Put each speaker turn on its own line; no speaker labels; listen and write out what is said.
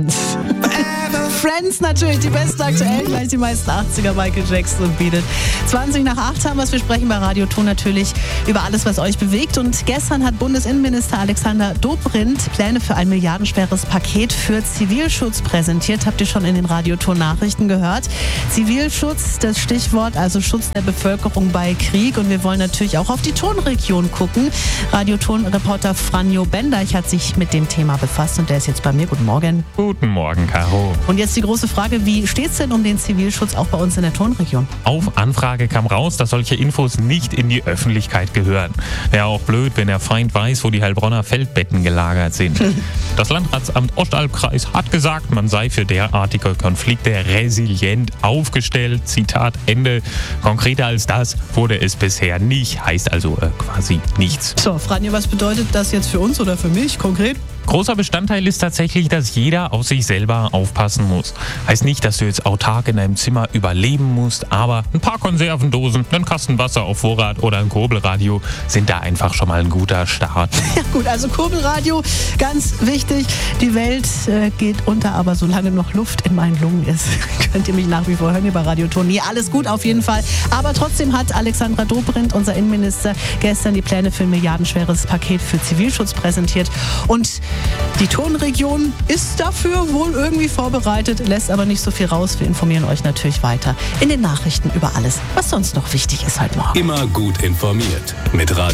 Friends natürlich, die besten aktuell, gleich die meisten 80er, Michael Jackson und Beat It. 20 nach 8 haben wir es. Wir sprechen bei Radio Ton natürlich über alles, was euch bewegt. Und gestern hat Bundesinnenminister Alexander Dobrindt Pläne für ein milliardenschweres Paket für Zivilschutz präsentiert. Habt ihr schon in den Radio Ton Nachrichten gehört? Zivilschutz, das Stichwort, also Schutz der Bevölkerung bei Krieg. Und wir wollen natürlich auch auf die Tonregion gucken. Radio Ton-Reporter Franjo Bendeich hat sich mit dem Thema befasst und der ist jetzt bei mir. Guten Morgen.
Guten Morgen, Caro.
Und jetzt die große Frage, wie steht es denn um den Zivilschutz auch bei uns in der Tonregion?
Auf Anfrage kam raus, dass solche Infos nicht in die Öffentlichkeit gehören. Wäre auch blöd, wenn der Feind weiß, wo die Heilbronner Feldbetten gelagert sind. Das Landratsamt Ostalbkreis hat gesagt, man sei für derartige Konflikte resilient aufgestellt. Zitat Ende. Konkreter als das wurde es bisher nicht. Heißt also quasi nichts.
So, Franjo, was bedeutet das jetzt für uns oder für mich konkret?
Großer Bestandteil ist tatsächlich, dass jeder auf sich selber aufpassen muss. Heißt nicht, dass du jetzt autark in deinem Zimmer überleben musst, aber ein paar Konservendosen, einen Kasten Wasser auf Vorrat oder ein Kurbelradio sind da einfach schon mal ein guter Start.
Ja gut, also Kurbelradio, ganz wichtig. Die Welt geht unter, aber solange noch Luft in meinen Lungen ist, könnt ihr mich nach wie vor hören über Radio Ton. Nee, alles gut auf jeden Fall. Aber trotzdem hat Alexander Dobrindt, unser Innenminister, gestern die Pläne für ein milliardenschweres Paket für Zivilschutz präsentiert. Und die Tonregion ist dafür wohl irgendwie vorbereitet, lässt aber nicht so viel raus. Wir informieren euch natürlich weiter in den Nachrichten über alles, was sonst noch wichtig ist heute Morgen.
Immer gut informiert mit Radio